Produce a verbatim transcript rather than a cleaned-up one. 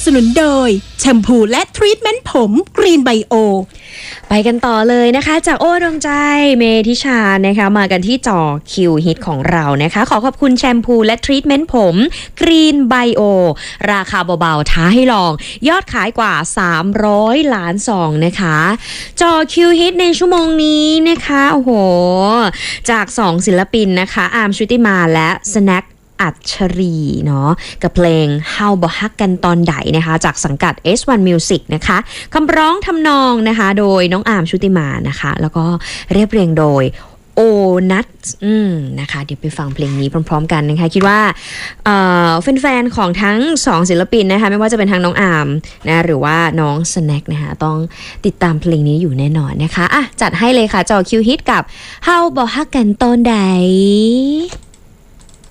สนุนโดยแชมพูและทรีทเมนต์ผมกรีนไบโอไปกันต่อเลยนะคะจากโอ้ดวงใจเมธิชานะคะมากันที่จอคิวฮิตของเรานะคะขอขอบคุณแชมพูและทรีทเมนต์ผมกรีนไบโอราคาเบาๆท้าให้ลองยอดขายกว่าสามร้อยล้านซองนะคะจอคิวฮิตในชั่วโมงนี้นะคะโอ้โหจากสองศิลปินนะคะอาร์มชุติมาและสแน็คอัจฉรีเนาะกับเพลง How บ่ฮักกันตอนใดนะคะจากสังกัด เอส วัน Music นะคะคำร้องทำนองนะคะโดยน้องอาร์มชุติมานะคะแล้วก็เรียบเรียงโดยโอนัทอืมนะคะเดี๋ยวไปฟังเพลงนี้พร้อมๆกันนะคะคิดว่าเอ่อแฟนๆของทั้งสองศิลปินนะคะไม่ว่าจะเป็นทางน้องอาร์มนะหรือว่าน้องสแน็คนะคะต้องติดตามเพลงนี้อยู่แน่นอนนะคะอ่ะจัดให้เลยค่ะจอคิวฮิตกับ How บ่ฮักกันตอนใด